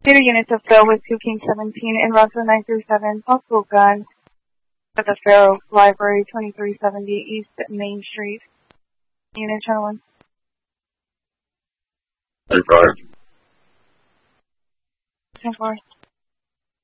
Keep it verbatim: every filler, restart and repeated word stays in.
Two units of fill with two King seventeen in Roswell nine three seven, possible gun at the Fair Oaks Library, twenty-three seventy East Main Street. Unit channel one. thirty-five. ten four.